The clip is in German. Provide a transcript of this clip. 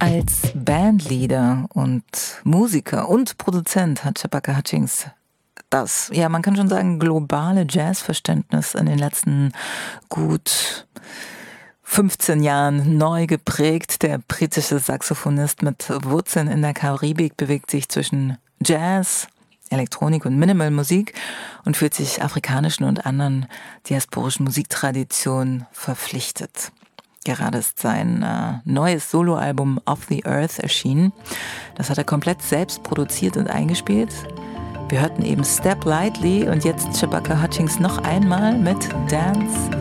Als Bandleader und Musiker und Produzent hat Shabaka Hutchings das, ja, man kann schon sagen, globale Jazzverständnis in den letzten gut 15 Jahren neu geprägt. Der britische Saxophonist mit Wurzeln in der Karibik bewegt sich zwischen Jazz, Elektronik und Minimal-Musik und fühlt sich afrikanischen und anderen diasporischen Musiktraditionen verpflichtet. Gerade ist sein neues Soloalbum Off the Earth erschienen. Das hat er komplett selbst produziert und eingespielt. Wir hörten eben Step Lightly und jetzt Shabaka Hutchings noch einmal mit Dance